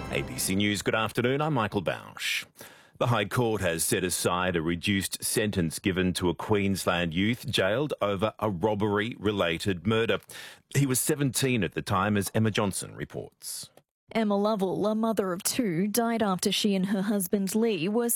ABC News, good afternoon. I'm Michael Bausch. The High Court has set aside a reduced sentence given to a Queensland youth jailed over a robbery-related murder. He was 17 at the time, as Emma Johnson reports. Emma Lovell, a mother of two, died after she and her husband Lee were